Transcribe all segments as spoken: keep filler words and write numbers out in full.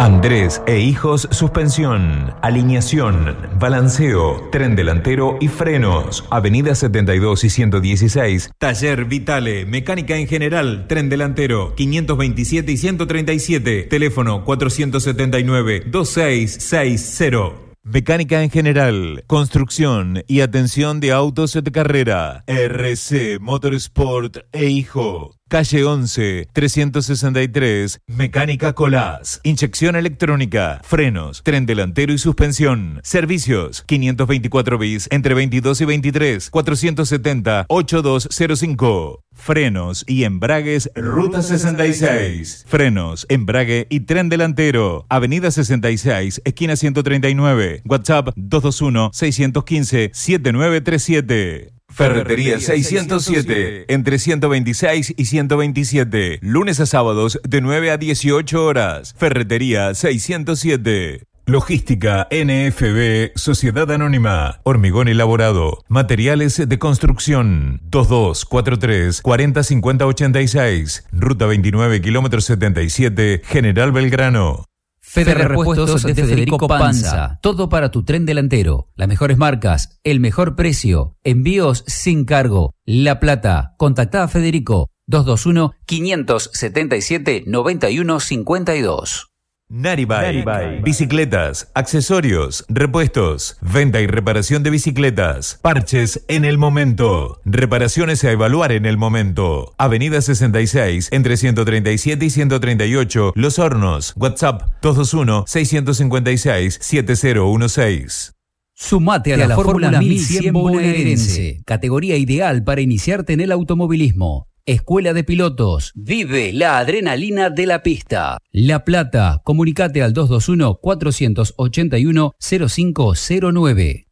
Andrés e Hijos Suspensión, alineación, balanceo, tren delantero y frenos. Avenida setenta y dos y ciento dieciséis. Taller Vitale, mecánica en general, tren delantero, quinientos veintisiete y ciento treinta y siete. Teléfono cuatrocientos setenta y nueve, veintiséis sesenta. Mecánica en general, construcción y atención de autos de carrera. R C Motorsport e Hijo. Calle once, trescientos sesenta y tres, Mecánica Colás. Inyección electrónica, frenos, tren delantero y suspensión. Servicios, quinientos veinticuatro bis, entre veintidós y veintitrés, cuatrocientos setenta, ochenta y dos cero cinco. Frenos y embragues, Ruta sesenta y seis. Frenos, embrague y tren delantero. Avenida sesenta y seis, esquina ciento treinta y nueve. WhatsApp dos dos uno, seis uno cinco, siete nueve tres siete. Ferretería seiscientos siete, entre ciento veintiséis y ciento veintisiete. Lunes a sábados de nueve a dieciocho horas. Ferretería seiscientos siete. Logística N F B, Sociedad Anónima, Hormigón Elaborado, Materiales de Construcción, dos dos cuatro tres, cuarenta cincuenta ochenta y seis, Ruta veintinueve, kilómetro setenta y siete, General Belgrano. Fede Repuestos de Federico Panza. Todo para tu tren delantero. Las mejores marcas, el mejor precio, envíos sin cargo. La Plata. Contactá a Federico dos dos uno, cinco siete siete, nueve uno cinco dos. Naribay, Naribay, bicicletas, accesorios, repuestos, venta y reparación de bicicletas, parches en el momento, reparaciones a evaluar en el momento. Avenida sesenta y seis, entre ciento treinta y siete y ciento treinta y ocho, Los Hornos. WhatsApp dos dos uno, seis cinco seis, siete cero uno seis. Sumate a la, la Fórmula mil cien bonaerense, categoría ideal para iniciarte en el automovilismo. Escuela de Pilotos. Vive la adrenalina de la pista. La Plata. Comunicate al dos dos uno, cuatro ocho uno, cero cinco cero nueve.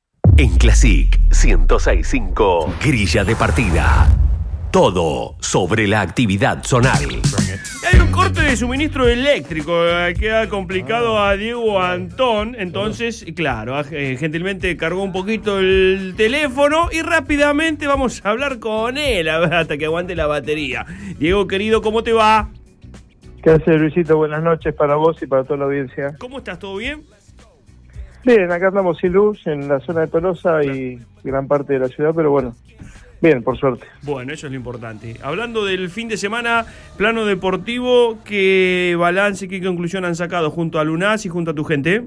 En Classic ciento seis punto cinco. Grilla de partida. Todo sobre la actividad zonal. Hay un corte de suministro eléctrico que ha complicado a Diego Antón. Entonces, claro, gentilmente cargó un poquito el teléfono y rápidamente vamos a hablar con él hasta que aguante la batería. Diego, querido, ¿cómo te va? ¿Qué haces, Luisito? Buenas noches para vos y para toda la audiencia. ¿Cómo estás? ¿Todo bien? Bien, acá andamos sin luz en la zona de Tolosa y gran parte de la ciudad, pero bueno, bien, por suerte. Bueno, eso es lo importante. Hablando del fin de semana, plano deportivo, ¿qué balance, qué conclusión han sacado junto a Lunás y junto a tu gente?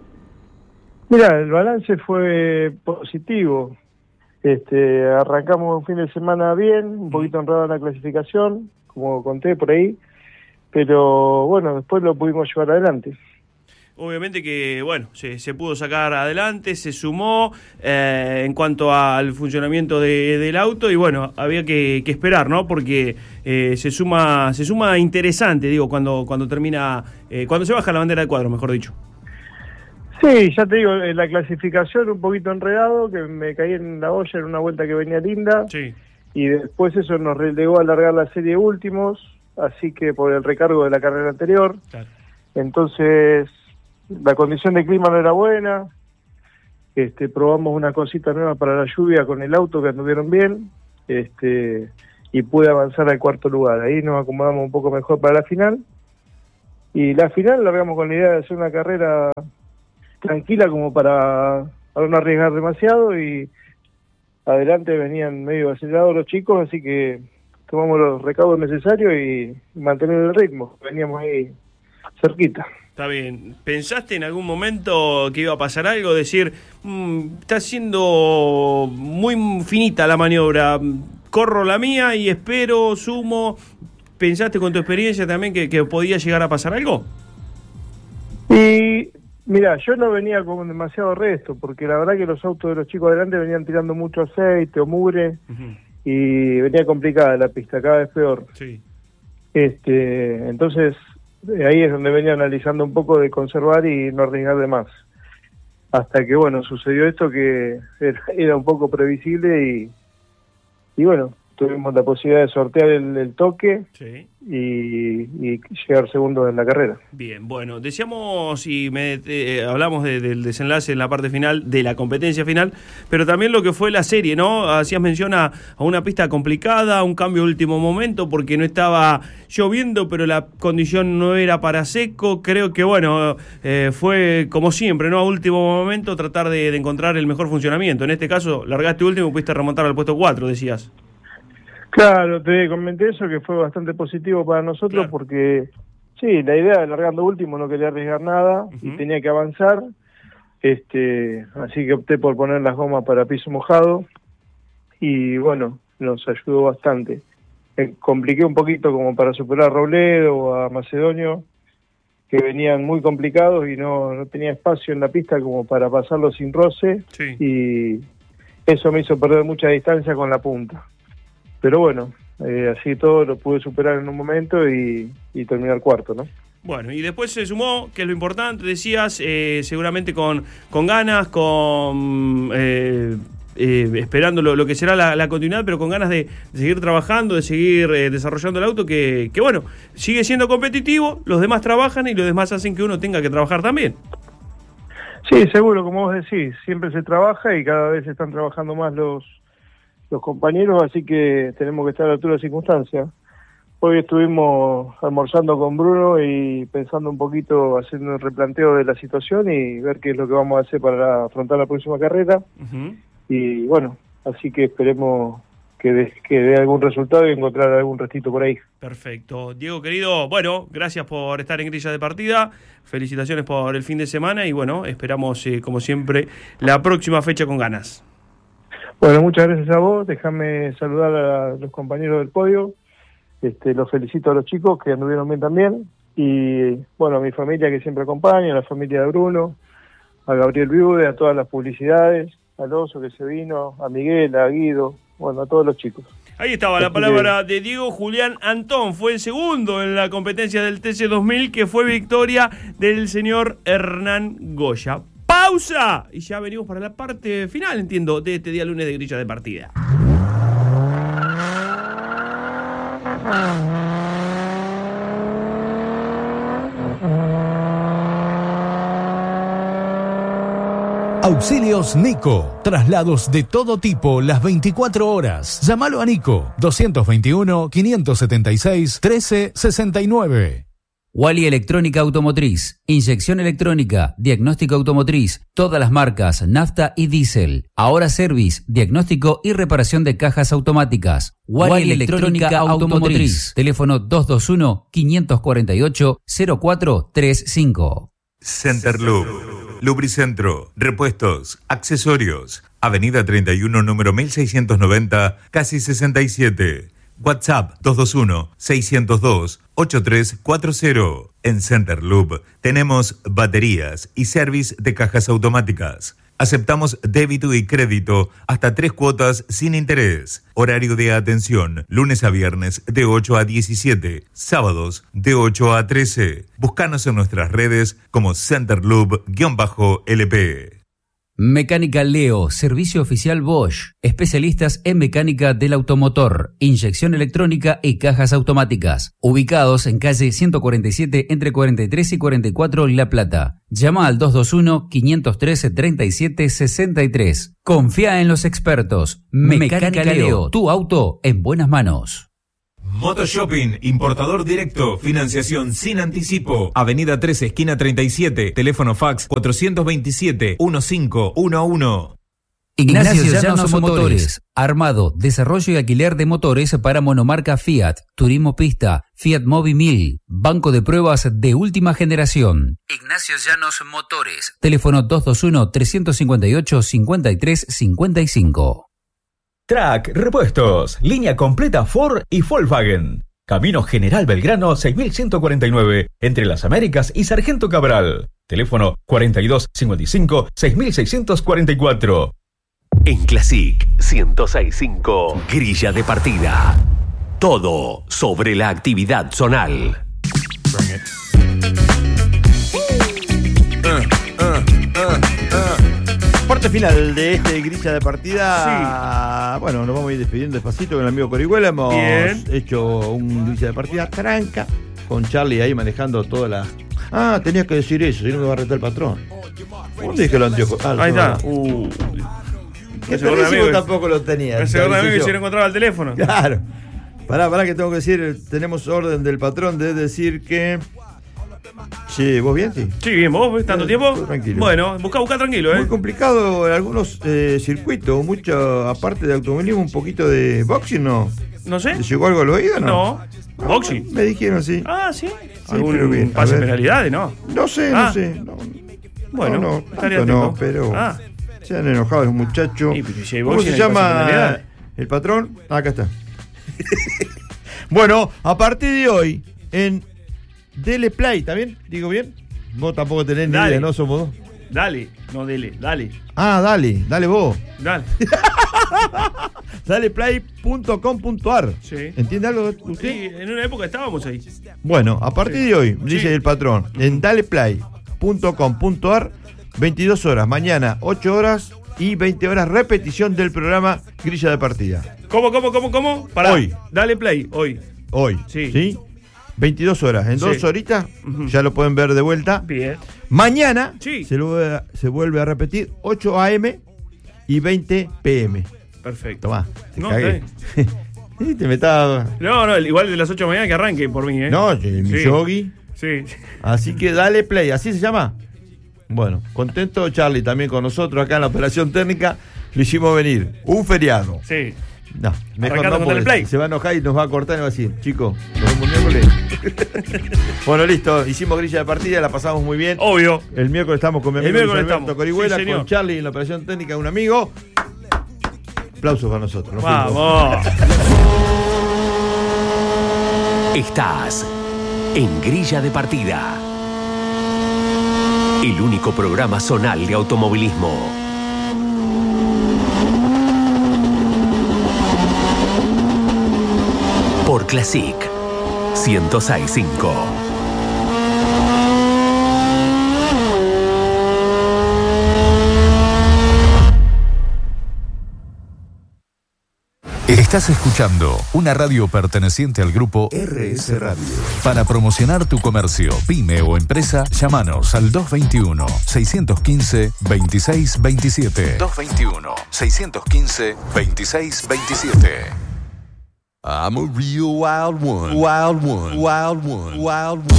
Mira, el balance fue positivo. Este, arrancamos un fin de semana bien, un poquito honrado en la clasificación, como conté por ahí, pero bueno, después lo pudimos llevar adelante. Obviamente que, bueno, se, se pudo sacar adelante, se sumó eh, en cuanto al funcionamiento de, del auto y bueno, había que, que esperar, ¿no? Porque eh, se suma se suma interesante, digo, cuando cuando termina, eh, cuando se baja la bandera de cuadro, mejor dicho. Sí, ya te digo, en la clasificación un poquito enredado, que me caí en la olla en una vuelta que venía linda. Sí. Y después eso nos relegó a alargar la serie últimos, así que por el recargo de la carrera anterior. Claro. Entonces, la condición de clima no era buena, este, probamos una cosita nueva para la lluvia con el auto que anduvieron bien, este, y pude avanzar al cuarto lugar. Ahí nos acomodamos un poco mejor para la final, y la final largamos con la idea de hacer una carrera tranquila como para, para no arriesgar demasiado, y adelante venían medio acelerados los chicos, así que tomamos los recaudos necesarios y mantener el ritmo, veníamos ahí cerquita. Está bien. ¿Pensaste en algún momento que iba a pasar algo? Decir, mmm, está siendo muy finita la maniobra, corro la mía y espero, sumo. ¿Pensaste con tu experiencia también que, que podía llegar a pasar algo? Y mira, yo no venía con demasiado resto, porque la verdad que los autos de los chicos adelante venían tirando mucho aceite o mugre, uh-huh. y venía complicada la pista, cada vez peor. Sí. Este, entonces ahí es donde venía analizando un poco de conservar y no arriesgar de más. Hasta que, bueno, sucedió esto que era un poco previsible y, y bueno, tuvimos la posibilidad de sortear el, el toque sí. y, y llegar segundo en la carrera. Bien, bueno, decíamos y me, eh, hablamos de, del desenlace en la parte final, de la competencia final, pero también lo que fue la serie, ¿no? Hacías mención a, a una pista complicada, un cambio de último momento porque no estaba lloviendo, pero la condición no era para seco. Creo que, bueno, eh, fue como siempre, ¿no? A último momento tratar de, de encontrar el mejor funcionamiento. En este caso, largaste último y pudiste remontar al puesto cuatro, decías. Claro, te comenté eso, que fue bastante positivo para nosotros, claro. Porque sí, la idea de largando último no quería arriesgar nada, uh-huh. y tenía que avanzar, este, así que opté por poner las gomas para piso mojado y bueno, nos ayudó bastante. Me compliqué un poquito como para superar a Robledo o a Macedonio, que venían muy complicados y no, no tenía espacio en la pista como para pasarlo sin roce, sí. Y eso me hizo perder mucha distancia con la punta. Pero bueno, eh, así todo lo pude superar en un momento y, y terminar cuarto, ¿no? Bueno, y después se sumó, que es lo importante, decías, eh, seguramente con, con ganas, con eh, eh, esperando lo, lo que será la, la continuidad, pero con ganas de, de seguir trabajando, de seguir eh, desarrollando el auto, que, que bueno, sigue siendo competitivo, los demás trabajan y los demás hacen que uno tenga que trabajar también. Sí, seguro, como vos decís, siempre se trabaja y cada vez están trabajando más los... los compañeros, así que tenemos que estar a la altura de circunstancias. Hoy estuvimos almorzando con Bruno y pensando un poquito, haciendo un replanteo de la situación y ver qué es lo que vamos a hacer para afrontar la próxima carrera. Uh-huh. Y bueno, así que esperemos que dé que dé algún resultado y encontrar algún restito por ahí. Perfecto. Diego, querido, bueno, gracias por estar en Grilla de Partida, felicitaciones por el fin de semana y bueno, esperamos, eh, como siempre, la próxima fecha con ganas. Bueno, muchas gracias a vos, déjame saludar a los compañeros del podio, este, los felicito a los chicos que anduvieron bien también, y bueno, a mi familia que siempre acompaña, a la familia de Bruno, a Gabriel Viude, a todas las publicidades, al Oso que se vino, a Miguel, a Guido, bueno, a todos los chicos. Ahí estaba la palabra de Diego Julián Antón, fue el segundo en la competencia del T C dos mil, que fue victoria del señor Hernán Goya. ¡Pausa! Y ya venimos para la parte final, entiendo, de este día lunes de Grilla de Partida. Auxilios Nico. Traslados de todo tipo las veinticuatro horas. Llámalo a Nico. dos dos uno, cinco siete seis, uno tres seis nueve. Wally Electrónica Automotriz, inyección electrónica, diagnóstico automotriz, todas las marcas, nafta y diésel. Ahora Service, diagnóstico y reparación de cajas automáticas. Wally Electrónica, Electrónica Automotriz. Teléfono dos dos uno, cinco cuatro ocho, cero cuatro tres cinco. Centerloop, Lubricentro, repuestos, accesorios. Avenida treinta y uno, número mil seiscientos noventa, casi sesenta y siete. WhatsApp dos dos uno, seiscientos dos, ochenta y tres cuarenta. En Centerloop tenemos baterías y service de cajas automáticas. Aceptamos débito y crédito hasta tres cuotas sin interés. Horario de atención, lunes a viernes de ocho a diecisiete, sábados de ocho a trece. Búscanos en nuestras redes como Centerloop-L P. Mecánica Leo, servicio oficial Bosch, especialistas en mecánica del automotor, inyección electrónica y cajas automáticas, ubicados en calle ciento cuarenta y siete entre cuarenta y tres y cuarenta y cuatro La Plata. Llama al dos dos uno, cinco uno tres, tres siete seis tres. Confía en los expertos. Mecánica, Mecánica Leo, tu auto en buenas manos. Motoshopping, importador directo, financiación sin anticipo. Avenida trece, esquina treinta y siete, teléfono fax cuatrocientos veintisiete, quince once. Ignacio Llanos Motores, armado, desarrollo y alquiler de motores para monomarca Fiat, Turismo Pista, Fiat Mobi mil, banco de pruebas de última generación. Ignacio Llanos Motores, teléfono dos dos uno, tres cinco ocho, cinco tres cinco cinco. Track Repuestos, línea completa Ford y Volkswagen. Camino General Belgrano seis mil ciento cuarenta y nueve, entre Las Américas y Sargento Cabral. Teléfono cuarenta y dos cincuenta y cinco, seis mil seiscientos cuarenta y cuatro. En Classic ciento seis punto cinco, Grilla de Partida. Todo sobre la actividad zonal. Uh, uh, uh, uh. Parte final de este grilla de partida. Sí. Bueno, nos vamos a ir despidiendo despacito con el amigo Corihuela. Hemos Bien. hecho un grilla de partida tranca con Charlie ahí manejando todas las. Ah, tenías que decir eso, si no me va a retar el patrón. ¿Dónde dije los anteojos? Ah, ahí está. Uh. Que amigo tampoco lo tenía. El segundo amigo que se lo encontraba el teléfono. Claro. Pará, pará, que tengo que decir. Tenemos orden del patrón de decir que. Sí, ¿vos bien? Sí, sí bien, ¿vos? ¿Tanto tiempo? Tranquilo. Bueno, busca, busca tranquilo, ¿eh? Muy complicado en algunos eh, circuitos, mucho, aparte de automovilismo, un poquito de boxing, ¿no? No sé. ¿Te llegó algo al oído, no? No. no ¿Boxing? Me dijeron, sí. Ah, ¿sí? sí ¿Algún bien. pase de penalidades, no? No sé, ah. no sé. No, bueno, no, no, tanto no, pero ah. se han enojado los muchachos. Si ¿Cómo se llama el patrón? Ah, acá está. Bueno, a partir de hoy, en Dele Play, ¿está bien? ¿Digo bien? Vos tampoco tenés ni idea, ¿no? Somos dos. Dale, no dele, dale. Ah, dale, dale vos. Dale. Daleplay punto com punto ar. Sí. ¿Entiende algo usted? Sí, en una época estábamos ahí. Bueno, a partir sí. de hoy, dice sí. el patrón, en daleplay punto com punto ar, veintidós horas, mañana ocho horas y veinte horas, repetición del programa Grilla de Partida. ¿Cómo, cómo, cómo, cómo? Pará. Hoy. Dale play, hoy. Hoy. Sí. ¿Sí? veintidós horas, en sí. dos horitas, uh-huh. ya lo pueden ver de vuelta. Bien. Mañana sí. se, lo, se vuelve a repetir ocho a eme y veinte pe eme. Perfecto. Tomá, te no, cagué. Sí, te metaba. No, no, igual de las ocho de la mañana que arranque por mí, ¿eh? No, mi sí. yogi. Sí. Así que dale play, ¿así se llama? Bueno, contento Charlie también con nosotros acá en la operación técnica. Lo hicimos venir. Un feriado. Sí. No, mejor no, porque play. Se va a enojar y nos va a cortar y va a decir, chicos, nos vemos el miércoles. Bueno, listo, hicimos grilla de partida, la pasamos muy bien. Obvio. El miércoles estamos con mi amigo Luis Alberto Corihuela, sí, con Charlie en la operación técnica de un amigo. Aplausos para nosotros. Nos Vamos. Estás en Grilla de Partida, el único programa zonal de automovilismo. Por Classic ciento seis punto cinco. Estás escuchando una radio perteneciente al grupo R S Radio. Para promocionar tu comercio, pyme o empresa, llámanos al dos veintiuno, seiscientos quince, veintiséis veintisiete. dos veintiuno, seiscientos quince, veintiséis veintisiete. I'm a real wild one. Wild one. Wild one. Wild one.